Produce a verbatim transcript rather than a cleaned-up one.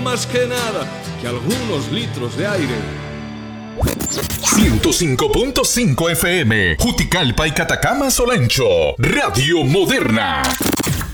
más que nada que algunos litros de aire. ciento cinco punto cinco F M, Juticalpa y Catacama, Solancho. Radio Moderna.